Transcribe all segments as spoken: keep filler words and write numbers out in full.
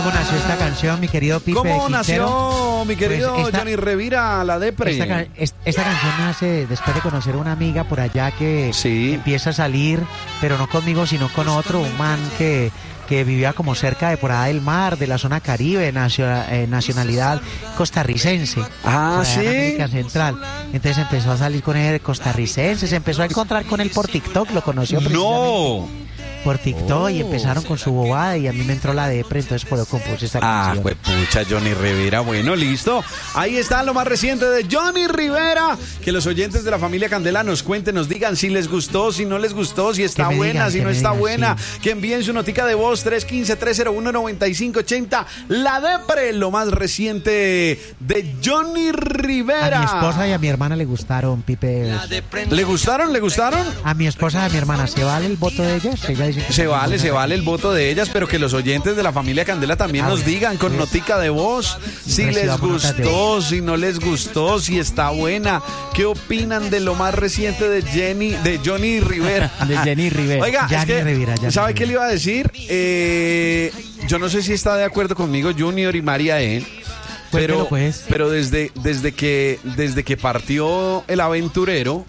¿Cómo nació esta canción, mi querido Pipe ¿Cómo Quintero? nació, mi querido Pues esta, Johnny Rivera, la depre? Esta, esta canción nace después de conocer a una amiga por allá que sí. empieza a salir, pero no conmigo, sino con otro, un man que... que vivía como cerca de por allá del mar, de la zona Caribe, nacio- eh, nacionalidad costarricense. Ah, por allá en ¿sí? América Central. Entonces empezó a salir con él costarricense, se empezó a encontrar con él por TikTok, lo conoció ¡No! por TikTok Oh. y empezaron con su bobada y a mí me entró la depre, entonces por eso compuse esta Ah, canción. pues pucha, Johnny Rivera. Bueno, listo. Ahí está lo más reciente de Johnny Rivera. Que los oyentes de la familia Candela nos cuenten, nos digan si les gustó, si no les gustó, si está me buena, digan, si que no me está digan, buena. sí. Que envíen su notica de voz tres uno cinco, tres cero uno, nueve cinco ocho cero. La Depre, lo más reciente de Johnny Rivera. A mi esposa y a mi hermana le gustaron, Pipe. ¿Le gustaron? ¿Le gustaron? A mi esposa y a mi hermana, ¿se vale el voto de ellas? Ella dice que Se está vale, buena. se vale el voto de ellas, pero que los oyentes de la familia Candela también Ah, nos bueno. digan con notica de voz si les Recibamos notas de gustó, si no les gustó, si está buena. ¿Qué opinan de lo más reciente de Jenny, de Johnny Rivera? De Jenny Rivera. Oiga, Johnny es que, Rivera, Johnny ¿sabe qué Rivera. le iba a decir? Eh, yo no sé si está de acuerdo conmigo Junior y María E. Pero, Cuéntelo, pues. pero desde, desde, que, desde que partió el aventurero,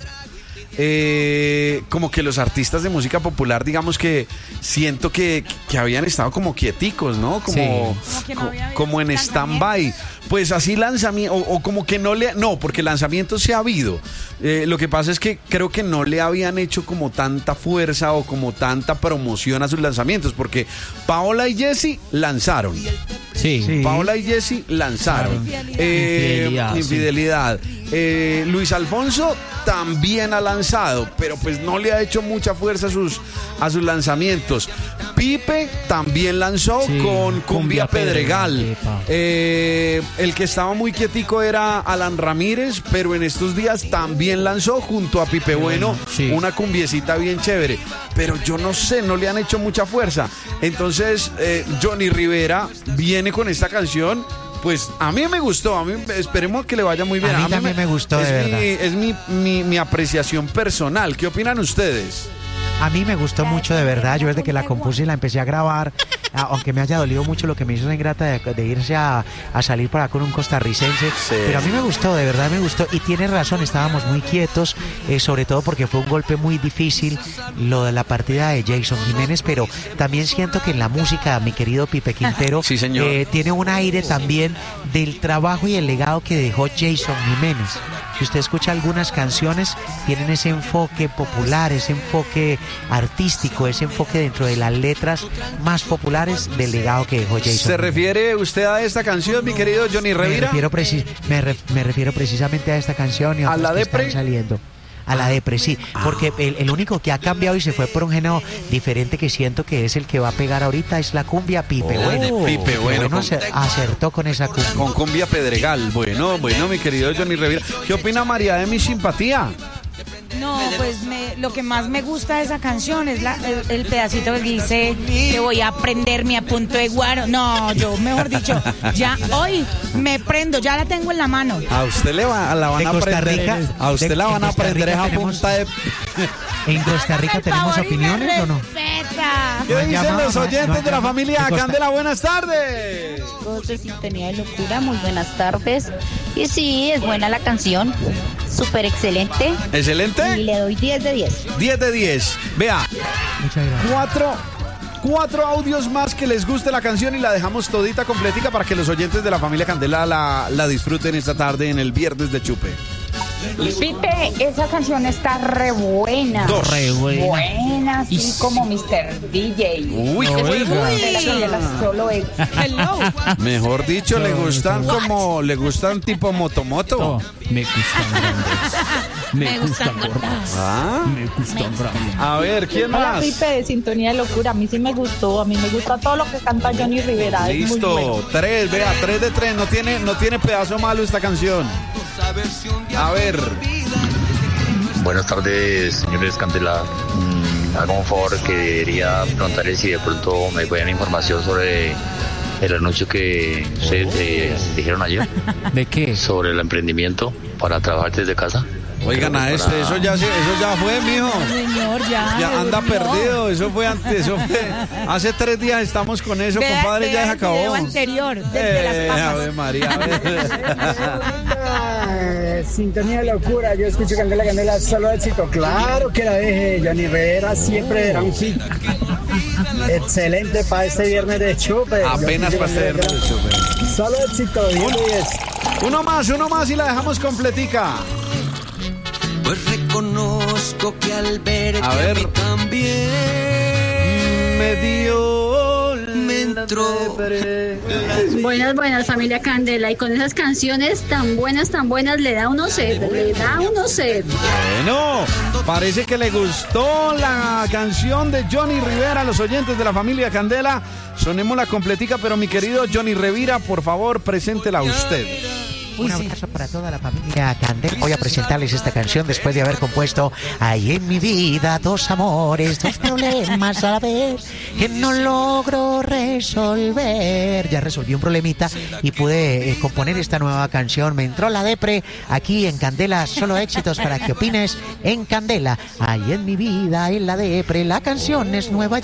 eh, como que los artistas de música popular, digamos que siento que, que habían estado como quieticos, ¿no? Como, Sí. Como que no co- había como en stand-by. Pues así lanzamiento, o, o como que no le... No, porque lanzamientos sí ha habido. Eh, lo que pasa es que creo que no le habían hecho como tanta fuerza o como tanta promoción a sus lanzamientos, porque Paola y Jessie lanzaron. Sí. Sí. Paola y Jessie lanzaron. Infidelidad. Eh, Infidelidad, sí. infidelidad. Eh, Luis Alfonso también ha lanzado, pero pues no le ha hecho mucha fuerza a sus, a sus lanzamientos. Pipe también lanzó Sí, con Cumbia, Cumbia Pedregal. Pedregal, epa. Eh, el que estaba muy quietico era Alan Ramírez, pero en estos días también lanzó junto a Pipe Bueno sí. una cumbiecita bien chévere. Pero yo no sé, no le han hecho mucha fuerza. Entonces, eh, Johnny Rivera viene con esta canción. Pues a mí me gustó, a mí esperemos que le vaya muy bien. A mí también me gustó, es de mi, verdad. Es mi, mi, mi apreciación personal. ¿Qué opinan ustedes? A mí me gustó mucho, de verdad. Yo desde que la compuse y la empecé a grabar, a- aunque me haya dolido mucho lo que me hizo esa ingrata de, de irse a, a salir por acá con un costarricense, Sí. pero a mí me gustó, de verdad me gustó. Y tiene razón, estábamos muy quietos, eh, sobre todo porque fue un golpe muy difícil lo de la partida de Jason Jiménez, pero también siento que en la música, mi querido Pipe Quintero, Sí, señor. eh, tiene un aire también del trabajo y el legado que dejó Jason Jiménez. Si usted escucha algunas canciones, tienen ese enfoque popular, ese enfoque artístico, ese enfoque dentro de las letras más populares del legado que dejó Jason. ¿Se refiere usted a esta canción, mi querido Johnny me Rivera? refiero, preci- me, re- me refiero precisamente a esta canción y a, ¿A otras la que depre? están saliendo. A la depre, sí, porque el, el único que ha cambiado y se fue por un género diferente que siento que es el que va a pegar ahorita es la cumbia Pipe Oh, Bueno. Pipe Bueno, con- acer- acertó con esa cumbia. Con Cumbia Pedregal. Bueno, bueno, mi querido Johnny Rivera. ¿Qué opina María de mi simpatía? No, pues me, lo que más me gusta de esa canción es la, el, el pedacito que dice que voy a prenderme a punto de guaro. No, yo, mejor dicho, ya hoy me prendo, ya la tengo en la mano. A usted le va, la van De a Costa aprender. Rica, A usted de- la en van a Costa aprender Rica esa tenemos- punta de. En Costa Rica Hágame el tenemos favor y me opiniones o no. respeta. ¿Qué No dicen llama- los no- oyentes no de la llama- familia de Costa- Candela? Buenas tardes. Todos de Sintonía de Locura, muy buenas tardes. Y sí, es buena la canción, súper excelente. Y Excelente. le doy diez de diez. diez de diez. Vea, Muchas gracias. cuatro, cuatro audios más que les guste la canción y la dejamos todita completica para que los oyentes de la familia Candela la, la disfruten esta tarde en el Viernes de Chupe. Pipe, esa canción está re buena. Dos. Re buena. Buena, así Y- como mister D J. Uy, No, qué oiga. bueno. De la Candela solo es. Hello. Mejor dicho, le No, gustan no. como, le gustan tipo motomoto. Oh, me gustan grandes. Me, Me gustan gustan gordas. Ah, Me gustan grandes. a ver, ¿quién Hola más? Pipe de Sintonía de Locura, a mí sí me gustó, a mí me gusta todo lo que canta Johnny Rivera, es muy Listo, bueno. tres, vea, tres de tres, no tiene, no tiene pedazo malo esta canción. A ver, Buenas tardes, señores Candela. Mm, hago un favor, quería preguntarles si de pronto me pueden información sobre el anuncio que ustedes eh, dijeron ayer ¿De qué? sobre el emprendimiento para trabajar desde casa. Oigan a este, eso ya, se- eso ya fue, mijo. Señor, ya. Ya me anda durmió. perdido, eso fue antes, eso fue. Hace tres días estamos con eso, Vea- compadre, ya vea se el video acabó. anterior, desde las Eh, papas. Ave María, a ver. Ah, Sintonía de locura, yo escucho Candela Candela, solo éxito. Claro que la deje, Johnny Rivera siempre era un hit. Excelente para este viernes de chupe. Apenas Yo para escucho hacer Candela Candela. Solo éxito, diez de diez. Uno más, uno más y la dejamos completica. Pues reconozco que al ver A que ver. a mí también Me dio me entró. Buenas, buenas, familia Candela. Y con esas canciones tan buenas, tan buenas, le da uno sed, le da uno sed. Bueno, parece que le gustó la canción de Johnny Rivera a los oyentes de la familia Candela. Sonemos la completica, pero mi querido Johnny Rivera, por favor, preséntela usted. Un abrazo para toda la familia Candela. Voy a presentarles esta canción después de haber compuesto Hay en mi vida dos amores, dos problemas a la vez que no logro resolver. Ya resolví un problemita y pude eh, componer esta nueva canción. Me entró la depre aquí en Candela, solo éxitos para que opines en Candela. Hay en mi vida, en la depre, la canción es nueva ya.